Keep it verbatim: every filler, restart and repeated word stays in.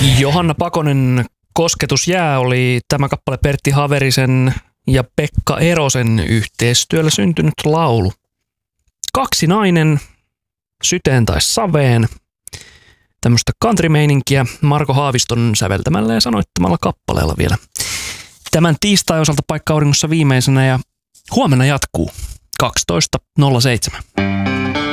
Johanna Pakonen, Kosketus jää oli tämä kappale Pertti Haverisen ja Pekka Erosen yhteistyöllä syntynyt laulu. Kaksinainen, syteen tai saveen. Tämmöistä country-meininkiä Marko Haaviston säveltämällä ja sanoittamalla kappaleella vielä. Tämän tiistai osalta Paikka Auringossa viimeisenä ja huomenna jatkuu kaksitoista nolla seitsemän.